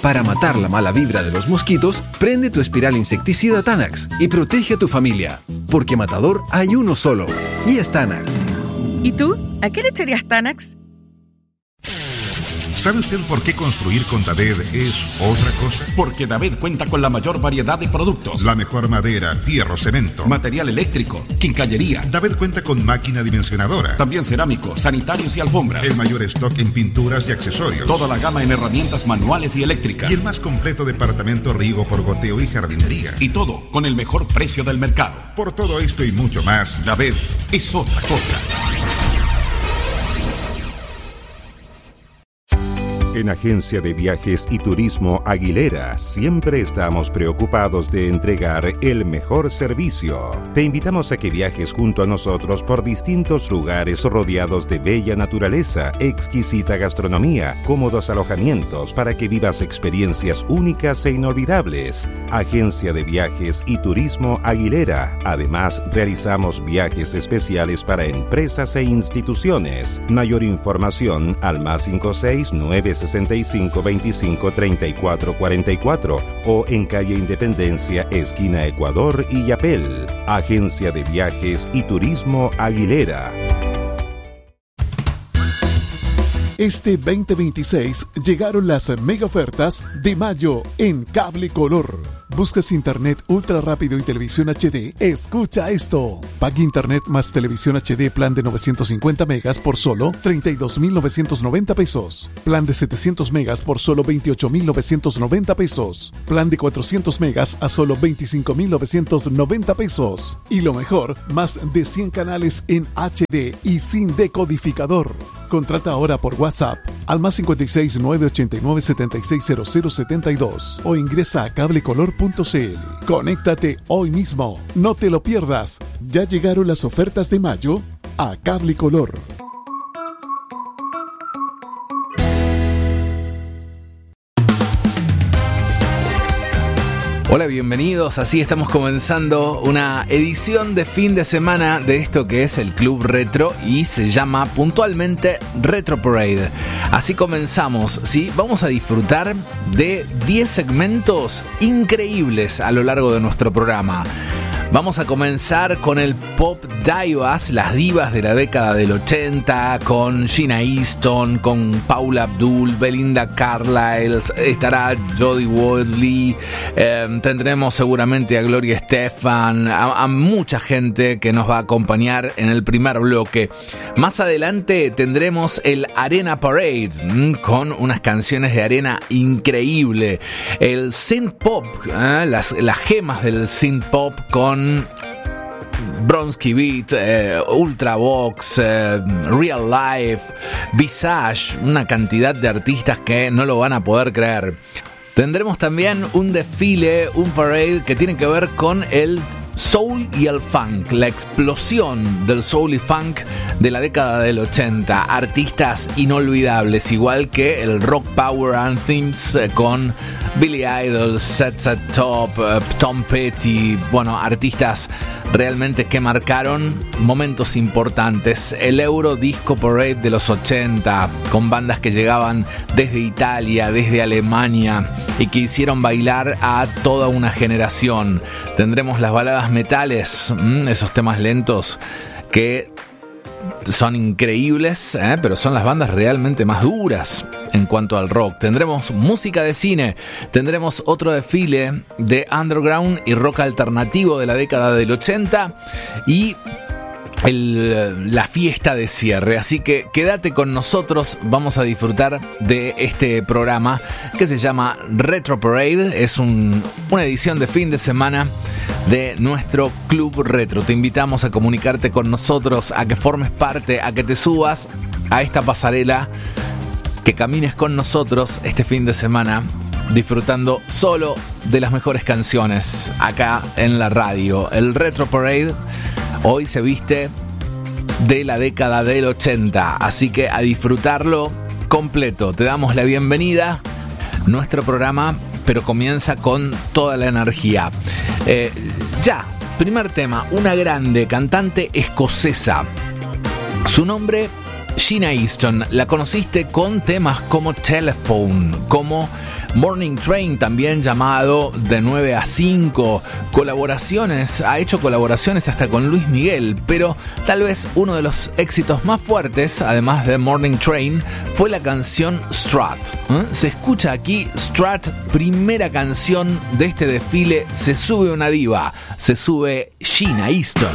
Para matar la mala vibra de los mosquitos, prende tu espiral insecticida Tanax y protege a tu familia. Porque matador hay uno solo, y es Tanax. ¿Y tú? ¿A qué le echarías Tanax? ¿Sabe usted por qué construir con Daved es otra cosa? Porque Daved cuenta con la mayor variedad de productos. La mejor madera, fierro, cemento, material eléctrico, quincallería. Daved cuenta con máquina dimensionadora. También cerámicos, sanitarios y alfombras. El mayor stock en pinturas y accesorios. Toda la gama en herramientas manuales y eléctricas. Y el más completo departamento riego por goteo y jardinería. Y todo con el mejor precio del mercado. Por todo esto y mucho más, Daved es otra cosa. En Agencia de Viajes y Turismo Aguilera siempre estamos preocupados de entregar el mejor servicio. Te invitamos a que viajes junto a nosotros por distintos lugares rodeados de bella naturaleza, exquisita gastronomía, cómodos alojamientos para que vivas experiencias únicas e inolvidables. Agencia de Viajes y Turismo Aguilera. Además, realizamos viajes especiales para empresas e instituciones. Mayor información al +56 965 25 34 44 o en calle Independencia, esquina Ecuador y Yapel. Agencia de Viajes y Turismo Aguilera. Este 2026 llegaron las mega ofertas de mayo en Cable Color. ¿Buscas internet ultra rápido y televisión HD? Escucha esto. Pague internet más televisión HD plan de 950 megas por solo 32.990 pesos. Plan de 700 megas por solo 28.990 pesos. Plan de 400 megas a solo 25.990 pesos. Y lo mejor, más de 100 canales en HD y sin decodificador. Contrata ahora por WhatsApp al +56 989 760072 o ingresa a cablecolor.cl. Conéctate hoy mismo. No te lo pierdas. Ya llegaron las ofertas de mayo a Cable Color. Hola, bienvenidos. Así estamos comenzando una edición de fin de semana de esto que es el Club Retro y se llama puntualmente Retro Parade. Así comenzamos, ¿sí? Vamos a disfrutar de 10 segmentos increíbles a lo largo de nuestro programa. Vamos a comenzar con el Pop Divas, las divas de la década del 80, con Gina Easton, con Paula Abdul, Belinda Carlisle, estará Jodie Watley, tendremos seguramente a Gloria Estefan, a mucha gente que nos va a acompañar en el primer bloque. Más adelante tendremos el Arena Parade, con unas canciones de arena increíble. El synth pop, las gemas del synth pop con Bronski Beat, Ultravox, Real Life, Visage, una cantidad de artistas que no lo van a poder creer. Tendremos también un desfile, un parade que tiene que ver con el soul y el funk, la explosión del soul y funk de la década del 80. Artistas inolvidables, igual que el rock power anthems con Billy Idol, Set Top, Tom Petty, bueno, artistas realmente que marcaron momentos importantes. El Euro Disco Parade de los 80, con bandas que llegaban desde Italia, desde Alemania y que hicieron bailar a toda una generación. Tendremos las baladas metales, esos temas lentos que son increíbles, pero son las bandas realmente más duras en cuanto al rock. Tendremos música de cine, tendremos otro desfile de underground y rock alternativo de la década del 80 y la fiesta de cierre. Así que quédate con nosotros, vamos a disfrutar de este programa que se llama Retro Parade. Es una edición de fin de semana de nuestro Club Retro. Te invitamos a comunicarte con nosotros, a que formes parte, a que te subas a esta pasarela, que camines con nosotros este fin de semana disfrutando solo de las mejores canciones acá en la radio. El Retro Parade hoy se viste de la década del 80, así que a disfrutarlo completo. Te damos la bienvenida. Nuestro programa, pero comienza con toda la energía. Primer tema, una grande cantante escocesa. Su nombre, Gina Easton. La conociste con temas como Telephone, como Morning Train, también llamado De 9 a 5. Colaboraciones, ha hecho colaboraciones hasta con Luis Miguel, pero tal vez uno de los éxitos más fuertes, además de Morning Train, fue la canción Strut. Se escucha aquí Strut, primera canción de este desfile. Se sube una diva, se sube Sheena Easton.